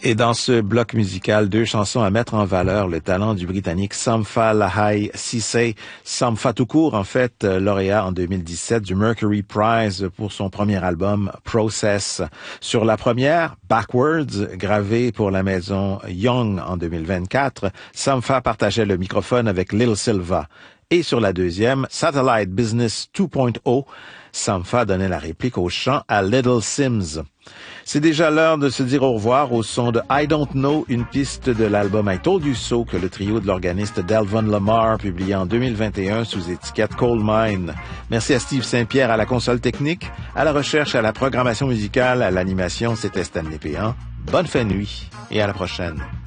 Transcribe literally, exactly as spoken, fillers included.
Et dans ce bloc musical, deux chansons à mettre en valeur le talent du Britannique Sampha Lahai Cissé. Sampha tout court, en fait, lauréat en deux mille dix-sept du Mercury Prize pour son premier album Process. Sur la première, Backwards, gravé pour la maison Young en deux mille vingt-quatre, Sampha partageait le microphone avec Lil Silva. Et sur la deuxième, Satellite Business deux point oh, Sampha donnait la réplique au chant à Little Sims. C'est déjà l'heure de se dire au revoir au son de I Don't Know, une piste de l'album I Told You So que le trio de l'organiste Delvon Lamar publié en deux mille vingt et un sous étiquette Coal Mine. Merci à Steve Saint-Pierre à la console technique, à la recherche, à la programmation musicale, à l'animation, c'était Stanley Péan. Bonne fin de nuit et à la prochaine.